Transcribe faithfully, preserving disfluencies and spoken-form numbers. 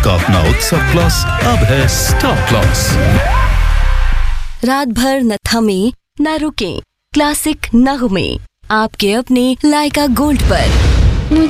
का अपना उत्सव क्लास अब है स्टार क्लास। रात भर न थमे न रुके, क्लासिक नगमे आपके अपने लाइका गोल्ड पर।